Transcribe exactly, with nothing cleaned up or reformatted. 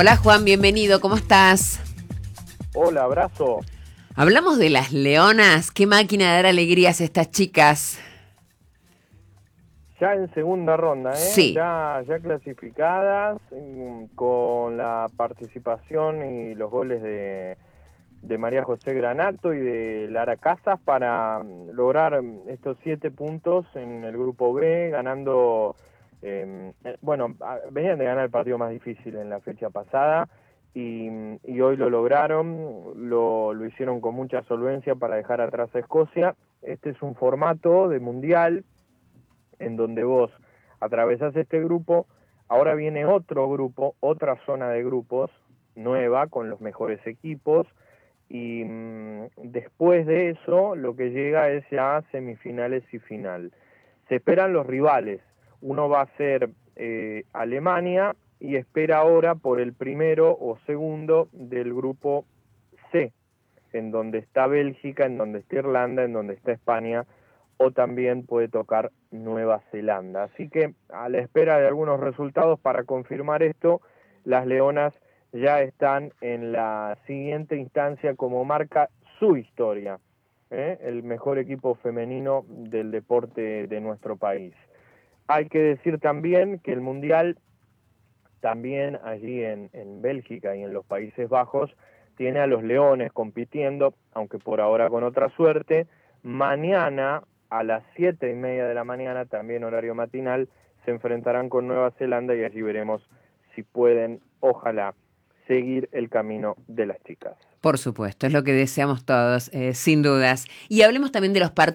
Hola Juan, bienvenido, ¿cómo estás? Hola, abrazo. Hablamos de las leonas, qué máquina de dar alegrías estas chicas. Ya en segunda ronda, ¿eh? Sí, Ya, ya clasificadas, mm, con la participación y los goles de, de María José Granato y de Lara Casas para mm, lograr mm, estos siete puntos en el grupo B, ganando, eh, eh, bueno, a- venían de ganar el partido más difícil en la fecha pasada y, mm, y hoy lo lograron, lo, lo hicieron con mucha solvencia para dejar atrás a Escocia. Este es un formato de mundial en donde vos atravesás este grupo, ahora viene otro grupo, otra zona de grupos nueva con los mejores equipos y mmm, después de eso lo que llega es ya semifinales y final. Se esperan los rivales, uno va a ser eh, Alemania y espera ahora por el primero o segundo del grupo C, en donde está Bélgica, en donde está Irlanda, en donde está España, o también puede tocar Nueva Zelanda. Así que a la espera de algunos resultados para confirmar esto, las Leonas ya están en la siguiente instancia como marca su historia, ¿eh? El mejor equipo femenino del deporte de nuestro país. Hay que decir también que el Mundial también allí en, en Bélgica y en los Países Bajos tiene a los Leones compitiendo, aunque por ahora con otra suerte. Mañana a las siete y media de la mañana, también horario matinal, se enfrentarán con Nueva Zelanda y allí veremos si pueden, ojalá, seguir el camino de las chicas. por supuesto, es lo que deseamos todos, eh, sin dudas. Y hablemos también de los partidos.